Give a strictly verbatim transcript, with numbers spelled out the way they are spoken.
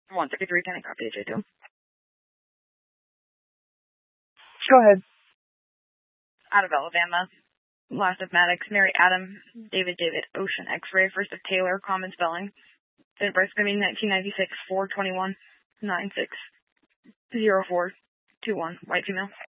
one sixty-three, can I copy J two? Go ahead. Out of Alabama. Last of Maddox, Mary Adam, David David, Ocean X-ray, first of Taylor, common spelling. Date of birth going to be nineteen ninety-six, four twenty-one, nine six zero four two one, white female.